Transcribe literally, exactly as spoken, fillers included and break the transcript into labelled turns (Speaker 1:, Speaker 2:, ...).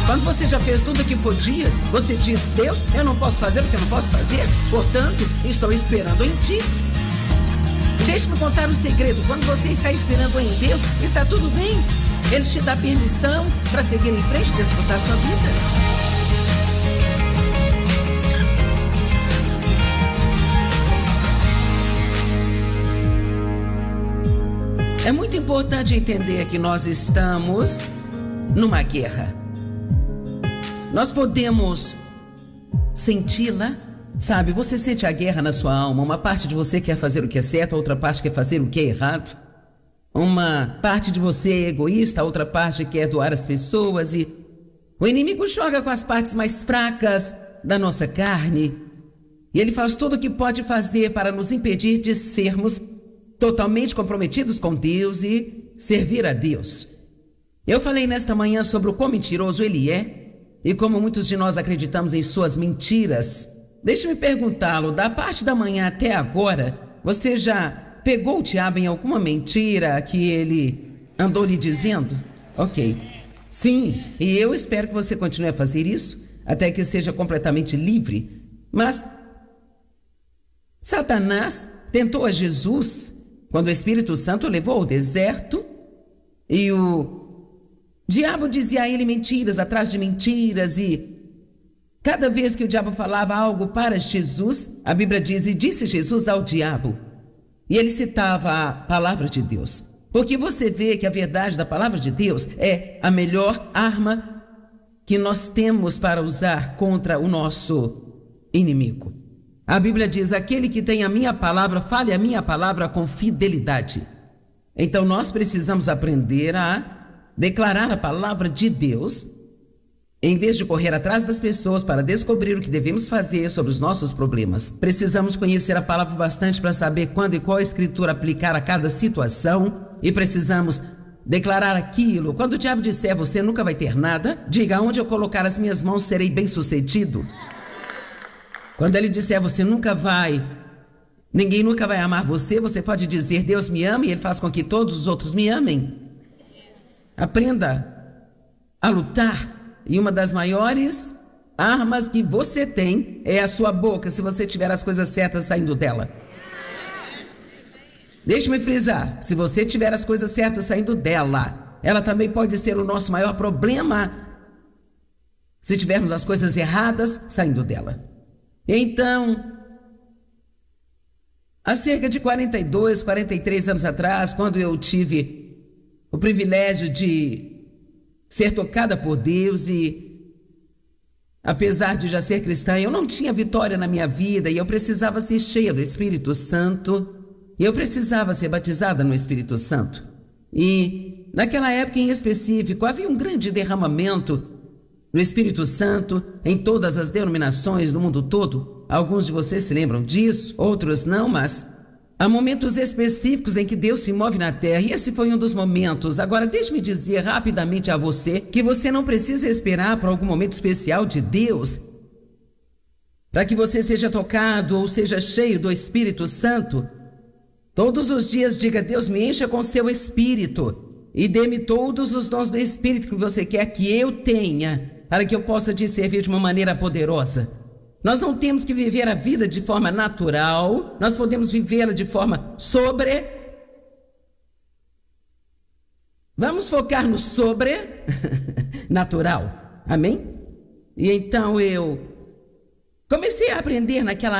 Speaker 1: Quando você já fez tudo o que podia, você diz: Deus, eu não posso fazer o que eu não posso fazer, portanto, estou esperando em ti. Deixe-me contar um segredo: quando você está esperando em Deus, está tudo bem. Ele te dá permissão para seguir em frente e desfrutar sua vida. É muito importante entender que nós estamos numa guerra. Nós podemos senti-la, sabe? Você sente a guerra na sua alma. Uma parte de você quer fazer o que é certo, a outra parte quer fazer o que é errado. Uma parte de você é egoísta, a outra parte quer doar as pessoas. E o inimigo joga com as partes mais fracas da nossa carne. E ele faz tudo o que pode fazer para nos impedir de sermos totalmente comprometidos com Deus e servir a Deus. Eu falei nesta manhã sobre o quão mentiroso ele é e como muitos de nós acreditamos em suas mentiras. Deixe-me perguntá-lo, da parte da manhã até agora, você já pegou o diabo em alguma mentira que ele andou lhe dizendo? Ok. Sim, e eu espero que você continue a fazer isso até que seja completamente livre. Mas Satanás tentou a Jesus quando o Espírito Santo o levou ao deserto e o diabo dizia a ele mentiras atrás de mentiras, e cada vez que o diabo falava algo para Jesus, a Bíblia diz: e disse Jesus ao diabo. E ele citava a palavra de Deus. Porque você vê que a verdade da palavra de Deus é a melhor arma que nós temos para usar contra o nosso inimigo. A Bíblia diz: aquele que tem a minha palavra, fale a minha palavra com fidelidade. Então nós precisamos aprender a declarar a palavra de Deus, em vez de correr atrás das pessoas para descobrir o que devemos fazer sobre os nossos problemas. Precisamos conhecer a palavra bastante para saber quando e qual escritura aplicar a cada situação, e precisamos declarar aquilo. Quando o diabo disser: você nunca vai ter nada, diga: onde eu colocar as minhas mãos serei bem-sucedido. Quando ele disser: você nunca vai, ninguém nunca vai amar você, você pode dizer: Deus me ama e ele faz com que todos os outros me amem. Aprenda a lutar, e uma das maiores armas que você tem é a sua boca, se você tiver as coisas certas saindo dela. Deixe-me frisar: se você tiver as coisas certas saindo dela, ela também pode ser o nosso maior problema se tivermos as coisas erradas saindo dela. Então, há cerca de quarenta e dois, quarenta e três anos atrás, quando eu tive o privilégio de ser tocada por Deus, e apesar de já ser cristã, eu não tinha vitória na minha vida, e eu precisava ser cheia do Espírito Santo, e eu precisava ser batizada no Espírito Santo. E naquela época em específico, havia um grande derramamento do Espírito Santo em todas as denominações do mundo todo. Alguns de vocês se lembram disso, outros não, mas há momentos específicos em que Deus se move na terra, e esse foi um dos momentos. Agora, deixe-me dizer rapidamente a você que você não precisa esperar por algum momento especial de Deus para que você seja tocado ou seja cheio do Espírito Santo. Todos os dias diga: Deus, me encha com seu Espírito e dê-me todos os dons do Espírito que você quer que eu tenha, para que eu possa te servir de uma maneira poderosa. Nós não temos que viver a vida de forma natural, nós podemos vivê-la de forma sobre. Vamos focar no sobrenatural, amém? E então eu comecei a aprender naquela